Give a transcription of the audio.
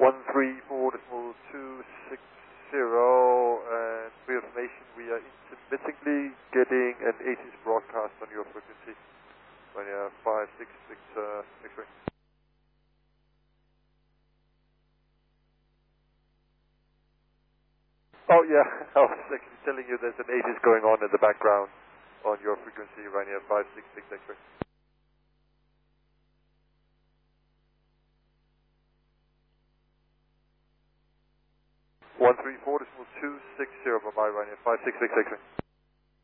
134.260, and for your information, we are intermittently getting an 80s broadcast on your frequency. Ryanair 566 X-ray. Oh yeah, I was actually telling you there's an 80s going on in the background on your frequency, Ryanair 566 X-ray. 134.260, bye-bye, Ryanair 566 X-ray.